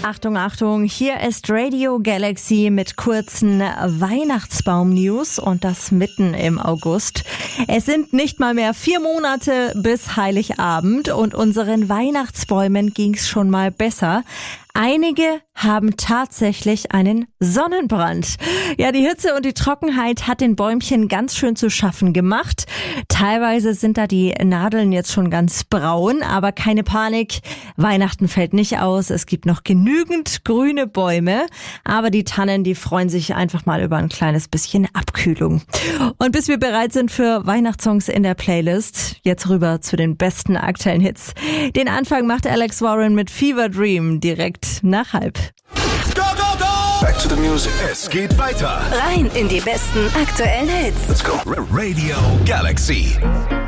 Achtung, Achtung, hier ist Radio Galaxy mit kurzen Weihnachtsbaum-News und das mitten im August. Es sind nicht mal mehr 4 Monate bis Heiligabend und unseren Weihnachtsbäumen ging's schon mal besser. Einige haben tatsächlich einen Sonnenbrand. Ja, die Hitze und die Trockenheit hat den Bäumchen ganz schön zu schaffen gemacht. Teilweise sind da die Nadeln jetzt schon ganz braun, aber keine Panik. Weihnachten fällt nicht aus. Es gibt noch genügend grüne Bäume, aber die Tannen, die freuen sich einfach mal über ein kleines bisschen Abkühlung. Und bis wir bereit sind für Weihnachtssongs in der Playlist, jetzt rüber zu den besten aktuellen Hits. Den Anfang macht Alex Warren mit Fever Dream direkt nach 12:30. Go, go, go! Back to the music. Es geht weiter. Rein in die besten aktuellen Hits. Let's go. Radio Galaxy.